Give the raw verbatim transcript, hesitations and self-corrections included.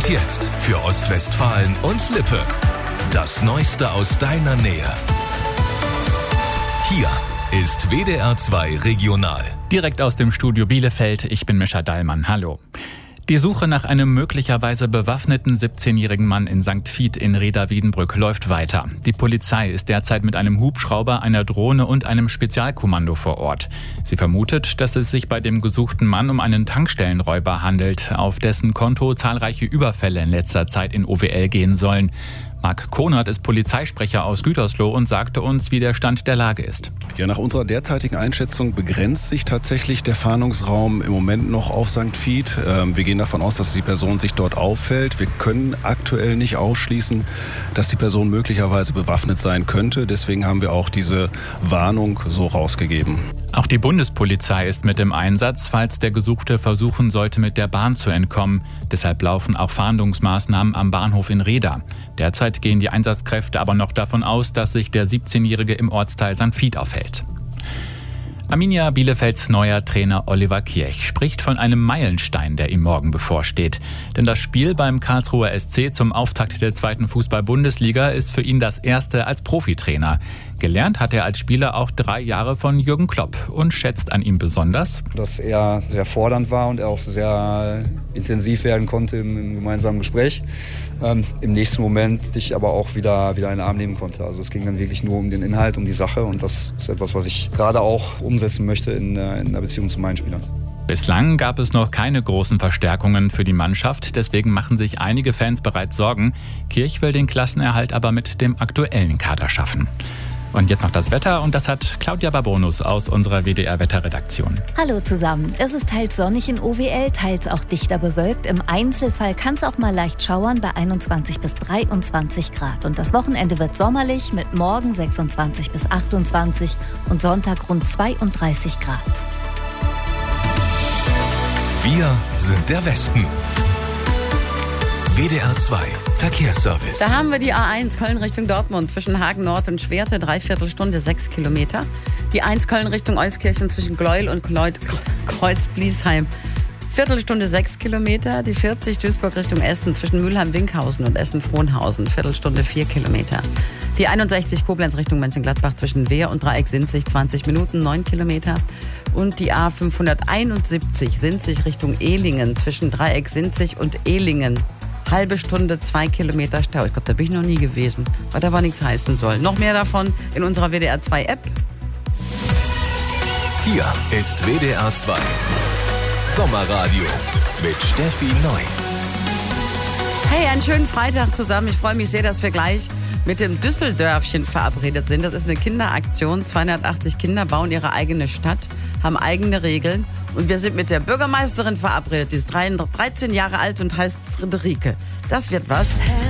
jetzt für Ostwestfalen und Lippe. Das Neueste aus deiner Nähe. Hier ist W D R zwei Regional. Direkt aus dem Studio Bielefeld, ich bin Mischa Dallmann. Hallo. Die Suche nach einem möglicherweise bewaffneten siebzehnjährigen Mann in Sankt Vith in Rheda-Wiedenbrück läuft weiter. Die Polizei ist derzeit mit einem Hubschrauber, einer Drohne und einem Spezialkommando vor Ort. Sie vermutet, dass es sich bei dem gesuchten Mann um einen Tankstellenräuber handelt, auf dessen Konto zahlreiche Überfälle in letzter Zeit in O W L gehen sollen. Marc Konert ist Polizeisprecher aus Gütersloh und sagte uns, wie der Stand der Lage ist. Ja, nach unserer derzeitigen Einschätzung begrenzt sich tatsächlich der Fahndungsraum im Moment noch auf Sankt Vith. Ähm, wir gehen davon aus, dass die Person sich dort auffällt. Wir können aktuell nicht ausschließen, dass die Person möglicherweise bewaffnet sein könnte. Deswegen haben wir auch diese Warnung so rausgegeben. Auch die Bundespolizei ist mit im Einsatz, falls der Gesuchte versuchen sollte, mit der Bahn zu entkommen. Deshalb laufen auch Fahndungsmaßnahmen am Bahnhof in Rheda. Derzeit gehen die Einsatzkräfte aber noch davon aus, dass sich der siebzehnjährige im Ortsteil Sankt Vith aufhält. Arminia Bielefelds neuer Trainer Oliver Kirch spricht von einem Meilenstein, der ihm morgen bevorsteht. Denn das Spiel beim Karlsruher S C zum Auftakt der zweiten Fußball-Bundesliga ist für ihn das erste als Profitrainer. Gelernt hat er als Spieler auch drei Jahre von Jürgen Klopp und schätzt an ihm besonders, dass er sehr fordernd war und er auch sehr intensiv werden konnte im, im gemeinsamen Gespräch. Ähm, Im nächsten Moment dich aber auch wieder, wieder in den Arm nehmen konnte. Also es ging dann wirklich nur um den Inhalt, um die Sache und das ist etwas, was ich gerade auch umsetzen möchte in, in der Beziehung zu meinen Spielern. Bislang gab es noch keine großen Verstärkungen für die Mannschaft, deswegen machen sich einige Fans bereits Sorgen. Kirch will den Klassenerhalt aber mit dem aktuellen Kader schaffen. Und jetzt noch das Wetter und das hat Claudia Babonus aus unserer W D R-Wetterredaktion. Hallo zusammen. Es ist teils sonnig in O W L, teils auch dichter bewölkt. Im Einzelfall kann es auch mal leicht schauern bei einundzwanzig bis dreiundzwanzig Grad. Und das Wochenende wird sommerlich mit morgen sechsundzwanzig bis achtundzwanzig und Sonntag rund zweiunddreißig Grad. Wir sind der Westen. W D R zwei Verkehrsservice. Da haben wir die A eins Köln Richtung Dortmund zwischen Hagen Nord und Schwerte, Dreiviertelstunde, sechs Kilometer. Die eins Köln Richtung Euskirchen zwischen Gleuel und Kreuz-Bliesheim, Viertelstunde, sechs Kilometer. Die vierzig Duisburg Richtung Essen zwischen Mülheim-Winkhausen und Essen-Frohnhausen, Viertelstunde, vier Kilometer. Die einundsechzig Koblenz Richtung Mönchengladbach zwischen Wehr und Dreieck-Sinzig, zwanzig Minuten, neun Kilometer. Und die A fünfhunderteinundsiebzig Sinzig Richtung Ehlingen zwischen Dreieck-Sinzig und Ehlingen. Halbe Stunde, zwei Kilometer Stau. Ich glaube, da bin ich noch nie gewesen, was aber nichts heißen soll. Noch mehr davon in unserer W D R zwei App. Hier ist W D R zwei Sommerradio mit Steffi Neu. Hey, einen schönen Freitag zusammen. Ich freue mich sehr, dass wir gleich mit dem Düsseldörfchen verabredet sind. Das ist eine Kinderaktion. zweihundertachtzig Kinder bauen ihre eigene Stadt, haben eigene Regeln. Und wir sind mit der Bürgermeisterin verabredet. Die ist dreizehn Jahre alt und heißt Friederike. Das wird was.